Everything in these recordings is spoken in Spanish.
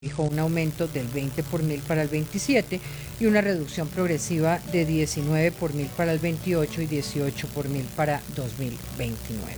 fijó un aumento del 20 por mil para el 27 y una reducción progresiva de 19 por mil para el 28 y 18 por mil para 2029.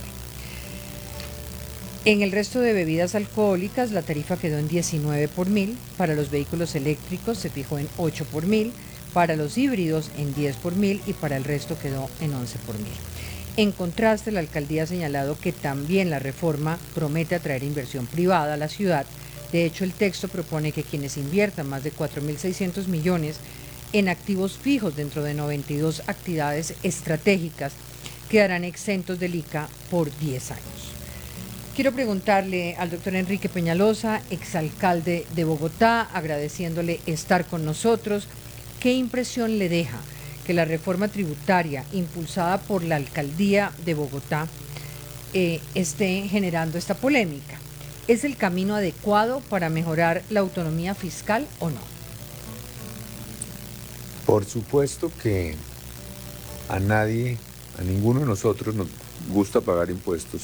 En el resto de bebidas alcohólicas, la tarifa quedó en 19 por mil, para los vehículos eléctricos se fijó en 8 por mil, para los híbridos en 10 por mil y para el resto quedó en 11 por mil. En contraste, la alcaldía ha señalado que también la reforma promete atraer inversión privada a la ciudad. De hecho, el texto propone que quienes inviertan más de 4.600 millones en activos fijos dentro de 92 actividades estratégicas quedarán exentos del ICA por 10 años. Quiero preguntarle al doctor Enrique Peñalosa, exalcalde de Bogotá, agradeciéndole estar con nosotros, ¿qué impresión le deja que la reforma tributaria impulsada por la alcaldía de Bogotá esté generando esta polémica? ¿Es el camino adecuado para mejorar la autonomía fiscal o no? Por supuesto que a nadie, a ninguno de nosotros nos gusta pagar impuestos,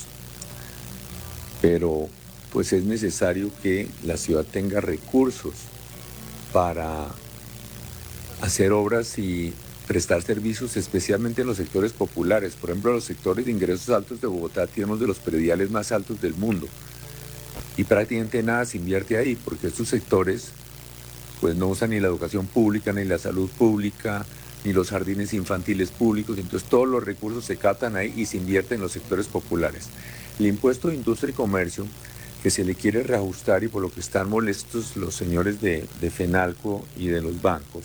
pero pues es necesario que la ciudad tenga recursos para hacer obras y prestar servicios, especialmente en los sectores populares. Por ejemplo, los sectores de ingresos altos de Bogotá tienen uno de los prediales más altos del mundo y prácticamente nada se invierte ahí porque estos sectores pues no usan ni la educación pública, ni la salud pública, ni los jardines infantiles públicos, entonces todos los recursos se captan ahí y se invierten en los sectores populares. El impuesto de industria y comercio, que se le quiere reajustar y por lo que están molestos los señores de FENALCO y de los bancos,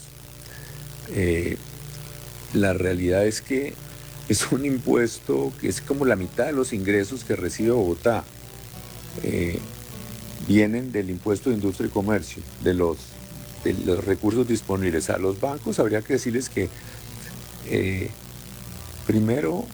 la realidad es que es un impuesto que es como la mitad de los ingresos que recibe Bogotá. Vienen del impuesto de industria y comercio, de los recursos disponibles. A los bancos habría que decirles que primero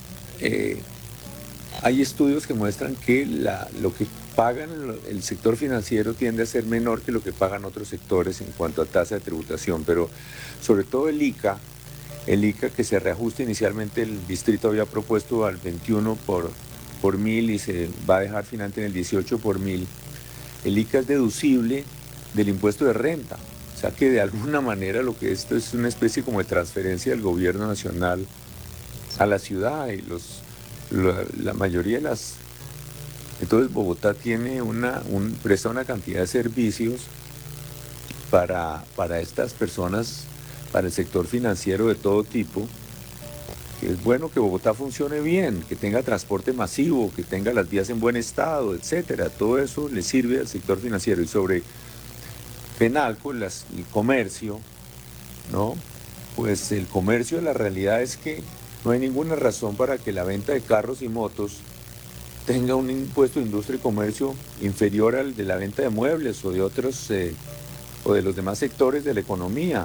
hay estudios que muestran que lo que pagan el sector financiero tiende a ser menor que lo que pagan otros sectores en cuanto a tasa de tributación, pero sobre todo el ICA que se reajusta inicialmente, el distrito había propuesto al 21 por mil y se va a dejar finalmente en el 18 por mil. El ICA es deducible del impuesto de renta. O sea que de alguna manera lo que esto es una especie como de transferencia del gobierno nacional a la ciudad y la mayoría de las... Entonces Bogotá tiene presta una cantidad de servicios para estas personas, para el sector financiero de todo tipo, que es bueno que Bogotá funcione bien, que tenga transporte masivo, que tenga las vías en buen estado, etcétera. Todo eso le sirve al sector financiero. Y sobre FENALCO, el comercio, ¿no? Pues el comercio, la realidad es que no hay ninguna razón para que la venta de carros y motos tenga un impuesto de industria y comercio inferior al de la venta de muebles o de otros o de los demás sectores de la economía.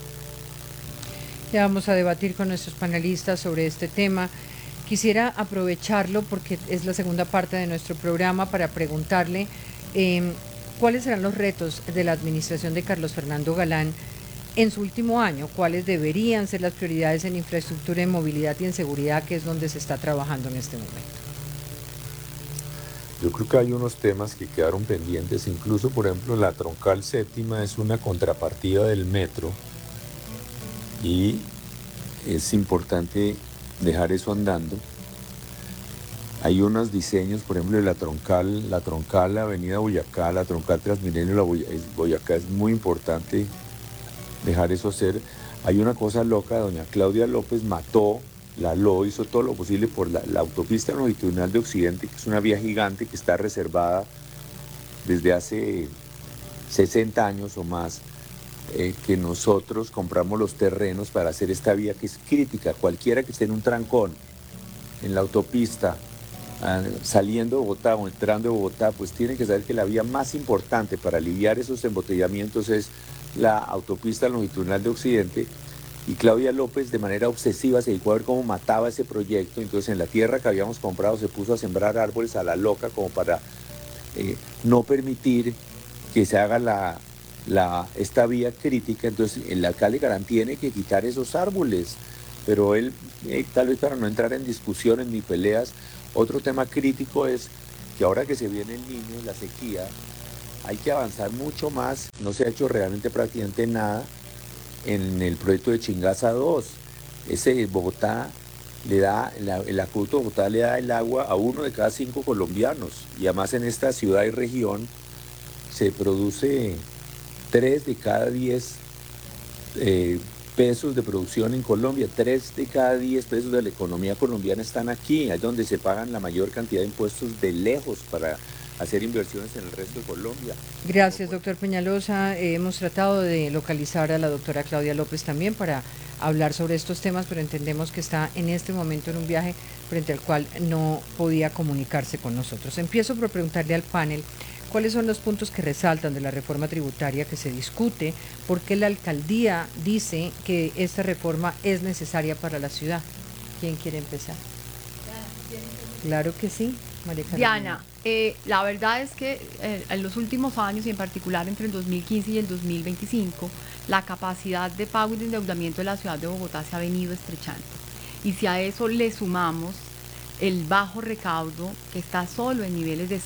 Ya vamos a debatir con nuestros panelistas sobre este tema. Quisiera aprovecharlo porque es la segunda parte de nuestro programa para preguntarle cuáles serán los retos de la administración de Carlos Fernando Galán en su último año, cuáles deberían ser las prioridades en infraestructura, en movilidad y en seguridad, que es donde se está trabajando en este momento. Yo creo que hay unos temas que quedaron pendientes, incluso por ejemplo la troncal séptima es una contrapartida del metro y es importante dejar eso andando. Hay unos diseños, por ejemplo, de la troncal Avenida Boyacá, la troncal Transmilenio Boyacá, es muy importante dejar eso hacer. Hay una cosa loca, doña Claudia López hizo todo lo posible por la autopista longitudinal de Occidente, que es una vía gigante que está reservada desde hace 60 años o más, que nosotros compramos los terrenos para hacer esta vía que es crítica. Cualquiera que esté en un trancón, en la autopista, saliendo de Bogotá o entrando de Bogotá, pues tiene que saber que la vía más importante para aliviar esos embotellamientos es la autopista longitudinal de Occidente. Y Claudia López de manera obsesiva se dedicó a ver cómo mataba ese proyecto. Entonces en la tierra que habíamos comprado se puso a sembrar árboles a la loca como para no permitir que se haga esta vía crítica. Entonces el alcalde Galán tiene que quitar esos árboles, pero él, tal vez para no entrar en discusiones ni peleas, otro tema crítico es que ahora que se viene el Niño, la sequía, hay que avanzar mucho más. No se ha hecho realmente prácticamente nada en el proyecto de Chingaza 2. Ese Bogotá le da, el acueducto de Bogotá le da el agua a 1 de cada 5 colombianos. Y además en esta ciudad y región se produce 3 de cada 10 pesos de producción en Colombia. 3 de cada 10 pesos de la economía colombiana están aquí, es donde se pagan la mayor cantidad de impuestos de lejos para hacer inversiones en el resto de Colombia. Gracias, doctor Peñalosa. Hemos tratado de localizar a la doctora Claudia López también para hablar sobre estos temas, pero entendemos que está en este momento en un viaje frente al cual no podía comunicarse con nosotros. Empiezo por preguntarle al panel cuáles son los puntos que resaltan de la reforma tributaria que se discute, por qué la alcaldía dice que esta reforma es necesaria para la ciudad. ¿Quién quiere empezar? Claro que sí, María Carolina. Diana, la verdad es que en los últimos años, y en particular entre el 2015 y el 2025, la capacidad de pago y de endeudamiento de la ciudad de Bogotá se ha venido estrechando. Y si a eso le sumamos el bajo recaudo, que está solo en niveles de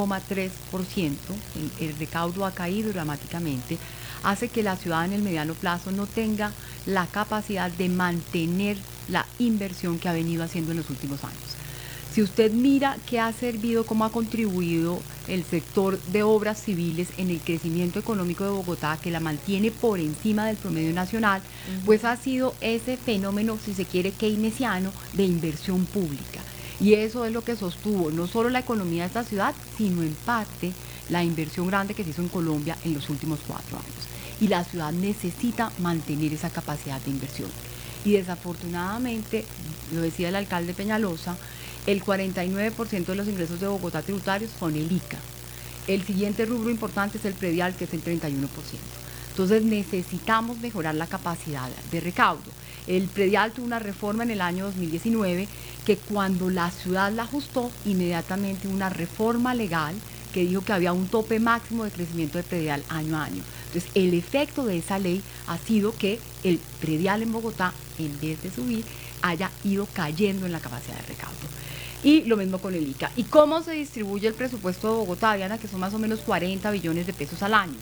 0,3%, el recaudo ha caído dramáticamente, hace que la ciudad en el mediano plazo no tenga la capacidad de mantener la inversión que ha venido haciendo en los últimos años. Si usted mira qué ha servido, cómo ha contribuido el sector de obras civiles en el crecimiento económico de Bogotá, que la mantiene por encima del promedio nacional, pues ha sido ese fenómeno, si se quiere, keynesiano de inversión pública. Y eso es lo que sostuvo no solo la economía de esta ciudad, sino en parte la inversión grande que se hizo en Colombia en los últimos 4 años. Y la ciudad necesita mantener esa capacidad de inversión. Y desafortunadamente, lo decía el alcalde Peñalosa, el 49% de los ingresos de Bogotá tributarios son el ICA. El siguiente rubro importante es el predial, que es el 31%. Entonces necesitamos mejorar la capacidad de recaudo. El predial tuvo una reforma en el año 2019 que cuando la ciudad la ajustó, inmediatamente una reforma legal que dijo que había un tope máximo de crecimiento de predial año a año. Entonces el efecto de esa ley ha sido que el predial en Bogotá, en vez de subir, haya ido cayendo en la capacidad de recaudo. Y lo mismo con el ICA. ¿Y cómo se distribuye el presupuesto de Bogotá, Diana? Que son más o menos 40 billones de pesos al año.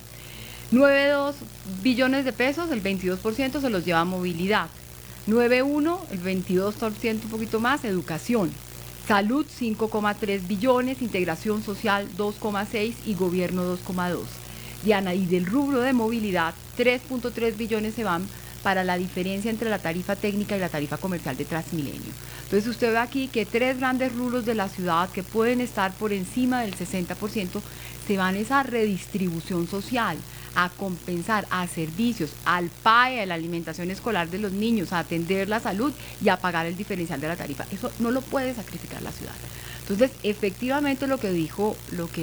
9,2 billones de pesos, el 22% se los lleva a movilidad. 9,1, el 22%, un poquito más, educación. Salud, 5,3 billones, integración social, 2,6 y gobierno, 2,2. Diana, y del rubro de movilidad, 3,3 billones se van para la diferencia entre la tarifa técnica y la tarifa comercial de Transmilenio. Entonces usted ve aquí que 3 grandes rubros de la ciudad que pueden estar por encima del 60% se van a esa redistribución social, a compensar a servicios, al PAE, a la alimentación escolar de los niños, a atender la salud y a pagar el diferencial de la tarifa. Eso no lo puede sacrificar la ciudad. Entonces, efectivamente lo que dijo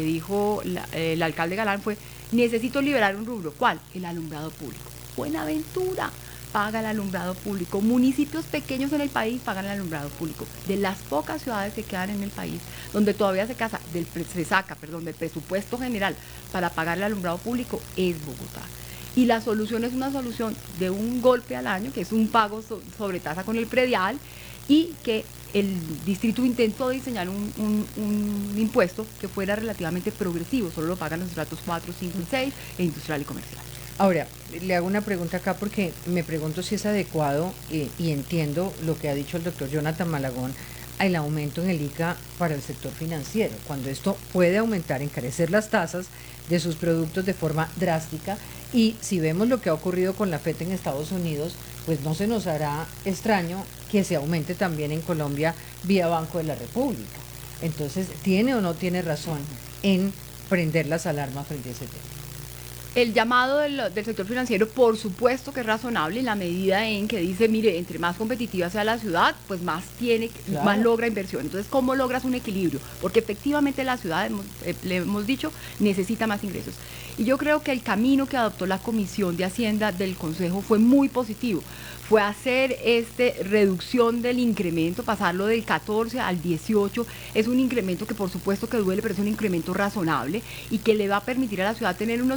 el alcalde Galán fue: necesito liberar un rubro. ¿Cuál? El alumbrado público. Buenaventura paga el alumbrado público. Municipios pequeños en el país pagan el alumbrado público. De las pocas ciudades que quedan en el país donde todavía se saca del presupuesto general para pagar el alumbrado público es Bogotá. Y la solución es una solución de un golpe al año, que es un pago sobre tasa con el predial, y que el distrito intentó diseñar un impuesto que fuera relativamente progresivo, solo lo pagan los estratos 4, 5 y 6, e industrial y comercial. Ahora, le hago una pregunta acá porque me pregunto si es adecuado y entiendo lo que ha dicho el doctor Jonathan Malagón, el aumento en el ICA para el sector financiero, cuando esto puede aumentar, encarecer las tasas de sus productos de forma drástica, y si vemos lo que ha ocurrido con la FED en Estados Unidos, pues no se nos hará extraño que se aumente también en Colombia vía Banco de la República. Entonces, ¿tiene o no tiene razón en prender las alarmas frente a ese tema? El llamado del sector financiero, por supuesto que es razonable en la medida en que dice, mire, entre más competitiva sea la ciudad, pues más logra inversión. Entonces, ¿cómo logras un equilibrio? Porque efectivamente la ciudad, le hemos dicho, necesita más ingresos. Y yo creo que el camino que adoptó la Comisión de Hacienda del Consejo fue muy positivo. Fue hacer reducción del incremento, pasarlo del 14 al 18. Es un incremento que por supuesto que duele, pero es un incremento razonable y que le va a permitir a la ciudad tener unos ingresos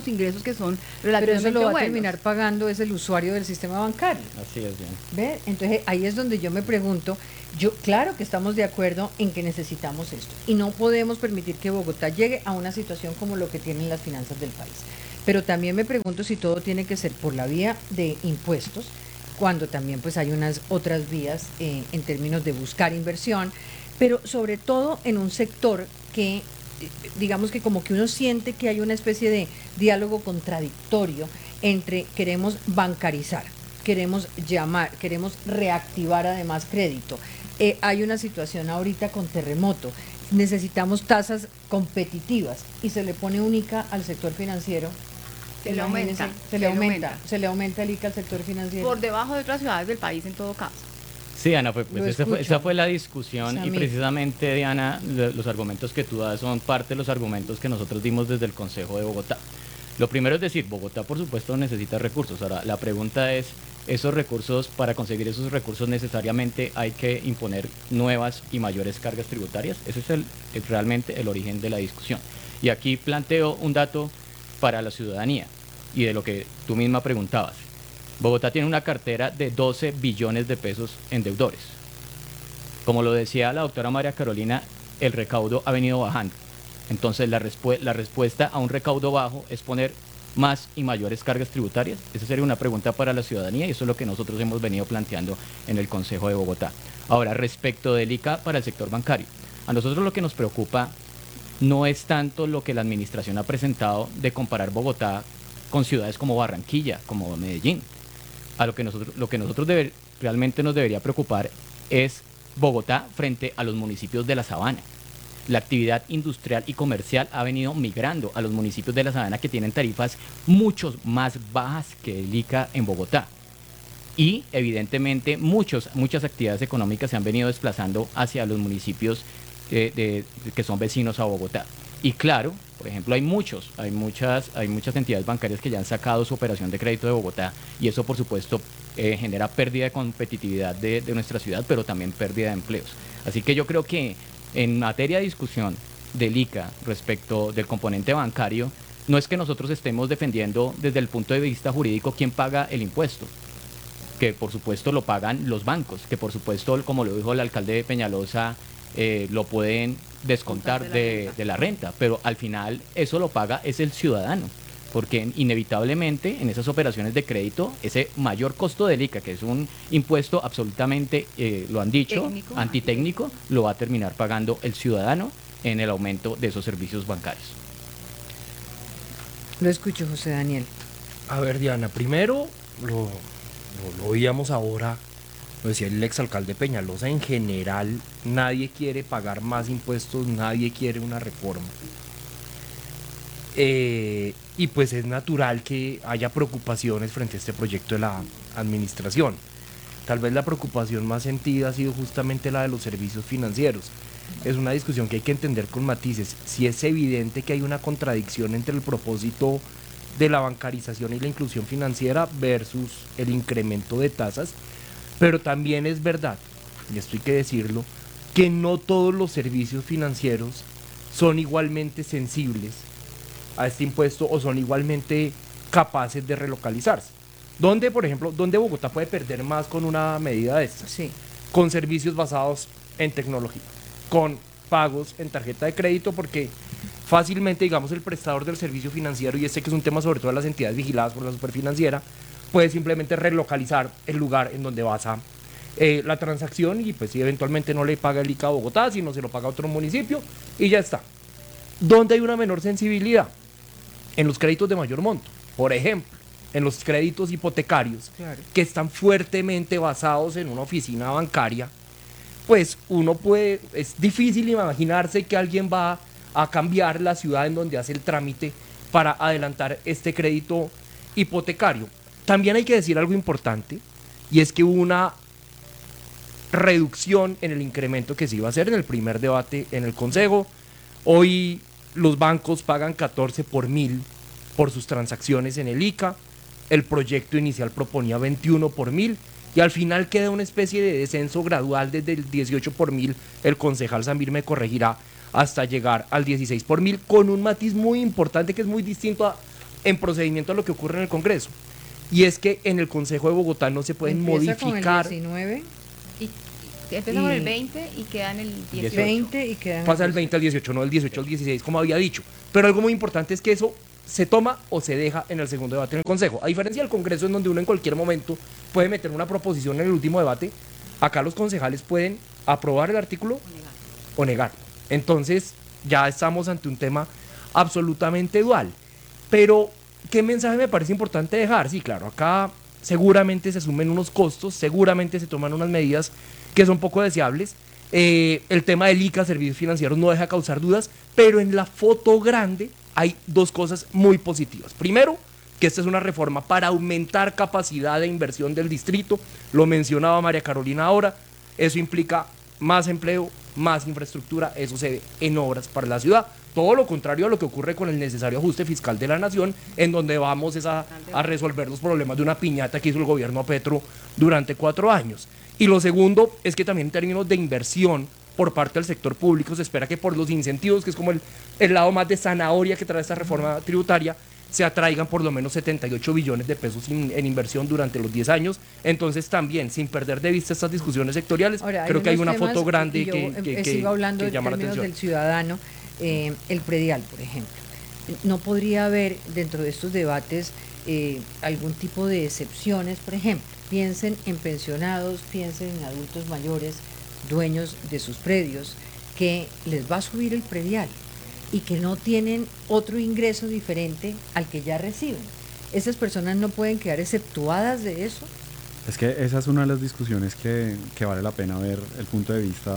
que son Pero eso relativamente lo va a buenos. terminar pagando es el usuario del sistema bancario. Así es, bien. ¿Ve? Entonces ahí es donde yo me pregunto, yo claro que estamos de acuerdo en que necesitamos esto y no podemos permitir que Bogotá llegue a una situación como lo que tienen las finanzas del país. Pero también me pregunto si todo tiene que ser por la vía de impuestos, cuando también pues hay unas otras vías en términos de buscar inversión, pero sobre todo en un sector que digamos que como que uno siente que hay una especie de diálogo contradictorio entre queremos bancarizar, queremos llamar, queremos reactivar además crédito. Hay una situación ahorita con terremoto, necesitamos tasas competitivas y se le pone única al sector financiero. Se le aumenta, Se le aumenta el ICA al sector financiero. Por debajo de otras ciudades del país en todo caso. Sí, Ana, pues, esa fue la discusión y Samir. precisamente, Diana, los argumentos que tú das son parte de los argumentos que nosotros dimos desde el Consejo de Bogotá. Lo primero es decir, Bogotá por supuesto necesita recursos. Ahora, la pregunta es, esos recursos, para conseguir esos recursos necesariamente hay que imponer nuevas y mayores cargas tributarias. Ese es realmente el origen de la discusión. Y aquí planteo un dato para la ciudadanía y de lo que tú misma preguntabas. Bogotá tiene una cartera de 12 billones de pesos en deudores. Como lo decía la doctora María Carolina, el recaudo ha venido bajando. Entonces la respuesta a un recaudo bajo es poner más y mayores cargas tributarias. Esa sería una pregunta para la ciudadanía y eso es lo que nosotros hemos venido planteando en el Consejo de Bogotá. Ahora, respecto del ICA para el sector bancario, a nosotros lo que nos preocupa no es tanto lo que la administración ha presentado de comparar Bogotá con ciudades como Barranquilla, como Medellín. A lo que nosotros realmente nos debería preocupar es Bogotá frente a los municipios de la Sabana. La actividad industrial y comercial ha venido migrando a los municipios de la Sabana que tienen tarifas mucho más bajas que el ICA en Bogotá. Y evidentemente muchas actividades económicas se han venido desplazando hacia los municipios que son vecinos a Bogotá. Y claro, por ejemplo, hay muchas entidades bancarias que ya han sacado su operación de crédito de Bogotá y eso por supuesto genera pérdida de competitividad de nuestra ciudad, pero también pérdida de empleos. Así que yo creo que en materia de discusión del ICA respecto del componente bancario, no es que nosotros estemos defendiendo desde el punto de vista jurídico quién paga el impuesto, que por supuesto lo pagan los bancos, que por supuesto, como lo dijo el alcalde de Peñalosa, lo pueden descontar de la renta, pero al final eso lo paga es el ciudadano, porque inevitablemente en esas operaciones de crédito ese mayor costo del ICA, que es un impuesto absolutamente, lo han dicho, antitécnico, lo va a terminar pagando el ciudadano en el aumento de esos servicios bancarios. Lo escucho, José Daniel. A ver, Diana, primero lo oíamos ahora, lo decía el exalcalde Peñalosa, en general nadie quiere pagar más impuestos, nadie quiere una reforma. Y pues es natural que haya preocupaciones frente a este proyecto de la administración. Tal vez la preocupación más sentida ha sido justamente la de los servicios financieros. Es una discusión que hay que entender con matices. Si es evidente que hay una contradicción entre el propósito de la bancarización y la inclusión financiera versus el incremento de tasas, pero también es verdad, y esto hay que decirlo, que no todos los servicios financieros son igualmente sensibles a este impuesto o son igualmente capaces de relocalizarse. ¿Dónde, por ejemplo, dónde Bogotá puede perder más con una medida de estas? Sí. Con servicios basados en tecnología, con pagos en tarjeta de crédito, porque fácilmente, digamos, el prestador del servicio financiero, y este que es un tema sobre todo de las entidades vigiladas por la superfinanciera, puede simplemente relocalizar el lugar en donde basa la transacción y pues si eventualmente no le paga el ICA a Bogotá, sino se lo paga a otro municipio y ya está. ¿Dónde hay una menor sensibilidad? En los créditos de mayor monto, por ejemplo, en los créditos hipotecarios, Claro. que están fuertemente basados en una oficina bancaria, pues es difícil imaginarse que alguien va a cambiar la ciudad en donde hace el trámite para adelantar este crédito hipotecario. También hay que decir algo importante, y es que hubo una reducción en el incremento que se iba a hacer en el primer debate en el Consejo. Hoy los bancos pagan 14 por 1000 por sus transacciones en el ICA. El proyecto inicial proponía 21 por 1000 y al final queda una especie de descenso gradual desde el 18 por 1000. El concejal Samir me corregirá, hasta llegar al 16 por 1000, con un matiz muy importante que es muy distinto en procedimiento a lo que ocurre en el Congreso. Y es que en el Consejo de Bogotá no se pueden Empieza modificar. Con el 19, Empieza con el 20 y queda en el 18. 20 y quedan. Pasa del 20 al 18, no del 18 al 16, como había dicho. Pero algo muy importante es que eso se toma o se deja en el segundo debate en el Consejo. A diferencia del Congreso, en donde uno en cualquier momento puede meter una proposición en el último debate, acá los concejales pueden aprobar el artículo o negar. Entonces, ya estamos ante un tema absolutamente dual. Pero, ¿qué mensaje me parece importante dejar? Sí, claro, acá seguramente se sumen unos costos, seguramente se toman unas medidas que son poco deseables. El tema del ICA, servicios financieros, no deja causar dudas, pero en la foto grande hay dos cosas muy positivas. Primero, que esta es una reforma para aumentar capacidad de inversión del distrito, lo mencionaba María Carolina ahora, eso implica más empleo, más infraestructura, eso se ve en obras para la ciudad. Todo lo contrario a lo que ocurre con el necesario ajuste fiscal de la nación, en donde vamos a resolver los problemas de una piñata que hizo el gobierno Petro durante 4 años. Y lo segundo es que también en términos de inversión por parte del sector público se espera que por los incentivos, que es como el lado más de zanahoria que trae esta reforma tributaria, se atraigan por lo menos 78 billones de pesos en inversión durante los 10 años. Entonces también, sin perder de vista estas discusiones sectoriales, Ahora, creo que hay una unos foto temas, grande y yo sigo hablando que en llama la términos atención. del ciudadano, el predial, por ejemplo. No podría haber dentro de estos debates algún tipo de excepciones, por ejemplo. Piensen en pensionados, piensen en adultos mayores, dueños de sus predios, que les va a subir el predial y que no tienen otro ingreso diferente al que ya reciben. ¿Esas personas no pueden quedar exceptuadas de eso? Es que esa es una de las discusiones que vale la pena ver el punto de vista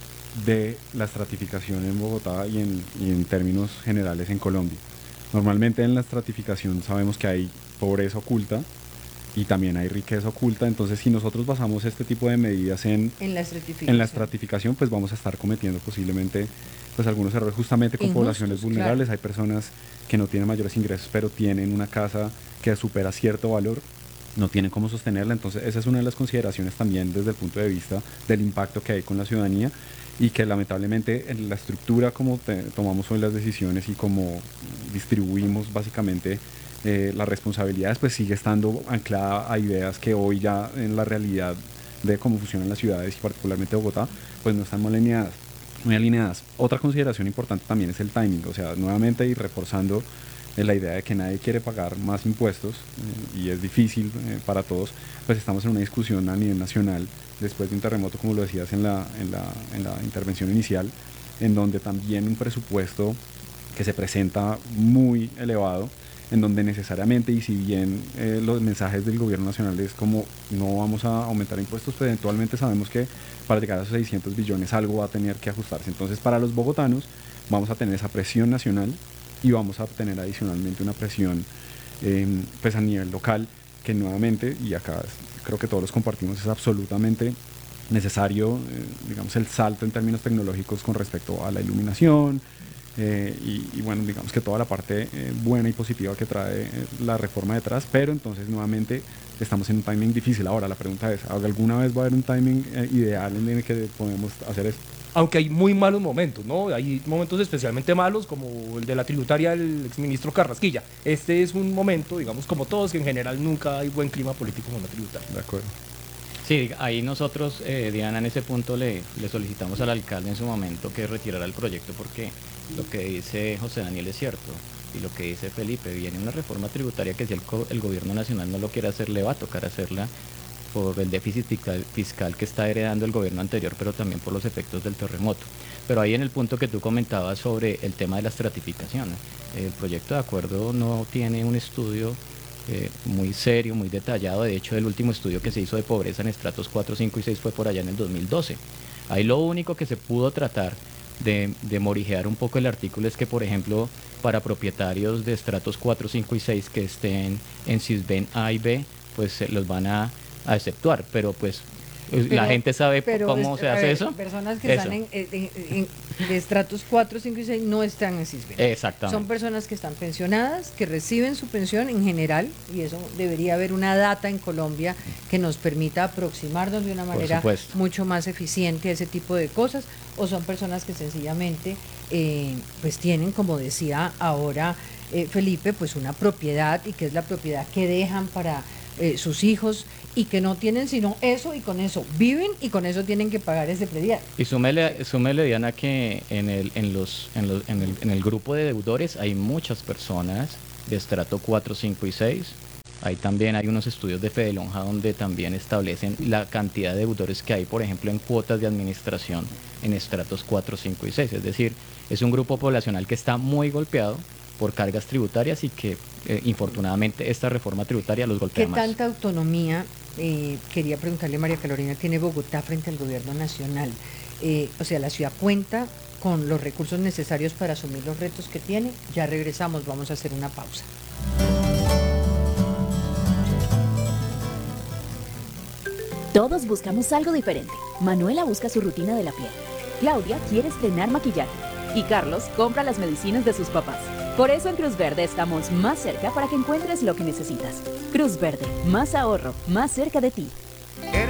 de la estratificación en Bogotá y en términos generales en Colombia. Normalmente en la estratificación sabemos que hay pobreza oculta y también hay riqueza oculta, entonces si nosotros basamos este tipo de medidas en la estratificación, pues vamos a estar cometiendo posiblemente pues algunos errores justamente con injustos, poblaciones vulnerables. claro. Hay personas que no tienen mayores ingresos pero tienen una casa que supera cierto valor, no tienen cómo sostenerla, entonces esa es una de las consideraciones también desde el punto de vista del impacto que hay con la ciudadanía y que lamentablemente en la estructura como tomamos hoy las decisiones y como distribuimos básicamente las responsabilidades, pues sigue estando anclada a ideas que hoy ya en la realidad de cómo funcionan las ciudades y particularmente Bogotá, pues no están muy alineadas. Otra consideración importante también es el timing, o sea, nuevamente y reforzando la idea de que nadie quiere pagar más impuestos y es difícil para todos, pues estamos en una discusión a nivel nacional después de un terremoto, como lo decías en la intervención inicial, en donde también un presupuesto que se presenta muy elevado, en donde necesariamente, y si bien los mensajes del gobierno nacional es como no vamos a aumentar impuestos, pues eventualmente sabemos que para llegar a esos 600 billones algo va a tener que ajustarse. Entonces para los bogotanos vamos a tener esa presión nacional y vamos a tener adicionalmente una presión pues a nivel local, que nuevamente, y acá creo que todos los compartimos, es absolutamente necesario, digamos, el salto en términos tecnológicos con respecto a la iluminación, y bueno, digamos que toda la parte buena y positiva que trae la reforma detrás, pero entonces nuevamente estamos en un timing difícil. Ahora la pregunta es, ¿alguna vez va a haber un timing ideal en el que podemos hacer esto? Aunque hay muy malos momentos, ¿no? Hay momentos especialmente malos, como el de la tributaria del exministro Carrasquilla. Este es un momento, digamos, como todos, que en general nunca hay buen clima político con la tributaria. De acuerdo. Sí, ahí nosotros, Diana, en ese punto le solicitamos al alcalde en su momento que retirara el proyecto, porque lo que dice José Daniel es cierto y lo que dice Felipe, viene una reforma tributaria que si el gobierno nacional no lo quiere hacer, le va a tocar hacerla por el déficit fiscal que está heredando el gobierno anterior, pero también por los efectos del terremoto. Pero ahí en el punto que tú comentabas sobre el tema de la estratificación, el proyecto de acuerdo no tiene un estudio muy serio, muy detallado. De hecho, el último estudio que se hizo de pobreza en estratos 4, 5 y 6 fue por allá en el 2012. Ahí lo único que se pudo tratar de morigear un poco el artículo es que, por ejemplo, para propietarios de estratos 4, 5 y 6 que estén en Sisbén A y B, pues los van a exceptuar, pero pues la gente sabe cómo se hace eso. Personas que están de estratos 4, 5 y 6 no están en Sisbén. Exactamente. Son personas que están pensionadas, que reciben su pensión en general, y eso debería haber una data en Colombia que nos permita aproximarnos de una manera mucho más eficiente a ese tipo de cosas, o son personas que sencillamente pues tienen, como decía ahora Felipe, pues una propiedad, y que es la propiedad que dejan para sus hijos, y que no tienen sino eso, y con eso viven, y con eso tienen que pagar ese predial. Y súmele, Diana, que en el grupo de deudores hay muchas personas de estrato 4, 5 y 6. Ahí también hay unos estudios de Fede Lonja donde también establecen la cantidad de deudores que hay, por ejemplo, en cuotas de administración en estratos 4, 5 y 6. Es decir, es un grupo poblacional que está muy golpeado por cargas tributarias y que infortunadamente esta reforma tributaria los golpea ¿Qué más. tanta autonomía, quería preguntarle María Carolina, tiene Bogotá frente al gobierno nacional? O sea, la ciudad cuenta con los recursos necesarios para asumir los retos que tiene. Ya regresamos, vamos a hacer una pausa. Todos buscamos algo diferente. Manuela busca su rutina de la piel. Claudia quiere estrenar maquillaje. Y Carlos compra las medicinas de sus papás. Por eso en Cruz Verde estamos más cerca para que encuentres lo que necesitas. Cruz Verde, más ahorro, más cerca de ti.